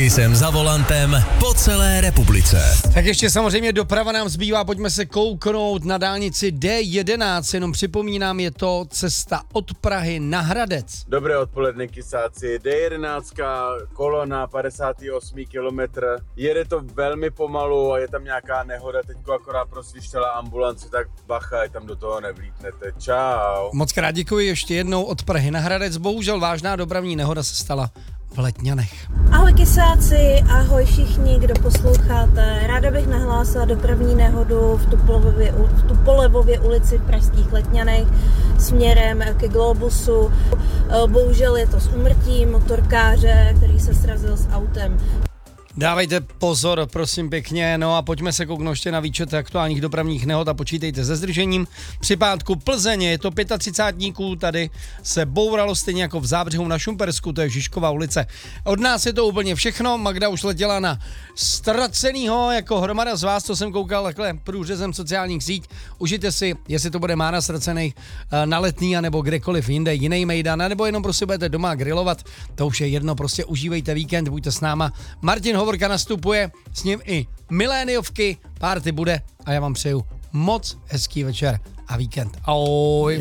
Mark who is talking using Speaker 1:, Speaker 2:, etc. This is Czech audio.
Speaker 1: Kissem za volantem po celé republice.
Speaker 2: Tak ještě samozřejmě doprava nám zbývá, pojďme se kouknout na dálnici D11, jenom připomínám, je to cesta od Prahy na Hradec.
Speaker 3: Dobré odpoledne, kysáci. D11, kolona, 58 kilometr. Jede to velmi pomalu a je tam nějaká nehoda, teďko akorát prosvištěla ambulance, tak bacha, tam do toho nevlítnete. Čau.
Speaker 2: Moc krát děkuji ještě jednou od Prahy na Hradec. Bohužel vážná dopravní nehoda se stala v Letňanech.
Speaker 4: Ahoj kysáci, ahoj všichni, kdo posloucháte. Ráda bych nahlásila dopravní nehodu v Tupolevově ulici v pražských Letňanech směrem ke Globusu. Bohužel je to s úmrtím motorkáře, který se srazil s autem.
Speaker 2: Dávejte pozor, prosím pěkně, no a pojďme se kouknout ještě na výčet aktuálních dopravních nehod a počítejte se zdržením. Při pátku Plzeň, je to 35, tady se bouralo stejně jako v Zábřehu na Šumpersku, to je Žižkova ulice. Od nás je to úplně všechno, Magda už letěla na ztracenýho, jako hromada z vás, co jsem koukal takhle průřezem sociálních sítí. Užijte si, jestli to bude Mára ztracený na Letný, anebo kdekoliv jinde, jiný mejdan, nebo jenom prostě budete doma grillovat, to už je jedno, prostě užívejte víkend, buďte s náma. Martin Hovorka nastupuje, s ním i miléniovky, party bude a já vám přeju moc hezký večer a víkend. Ahoj.